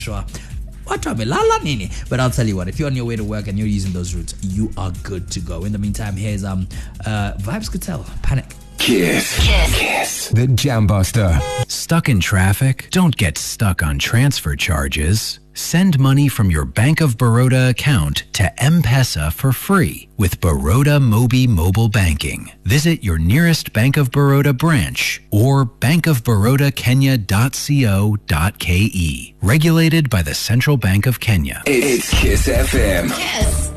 sure. But I'll tell you what, if you're on your way to work and you're using those routes, you are good to go. In the meantime, here's Vibes Cartel, Panic. Kiss. The Jam Buster. Stuck in traffic? Don't get stuck on transfer charges. Send money from your Bank of Baroda account to M-Pesa for free with Baroda Mobi Mobile Banking. Visit your nearest Bank of Baroda branch or bankofbarodakenya.co.ke. Regulated by the Central Bank of Kenya. It's Kiss FM. Kiss.